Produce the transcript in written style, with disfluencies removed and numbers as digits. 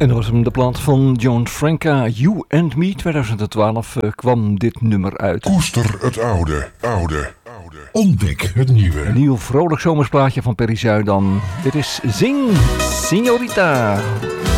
En dat was hem de plaat van Joan Franca, You and Me. 2012 kwam dit nummer uit. Koester het oude. Ontdek het nieuwe. Een nieuw vrolijk zomersplaatje van Perry Zuidan. Dit is Zing, Signorita.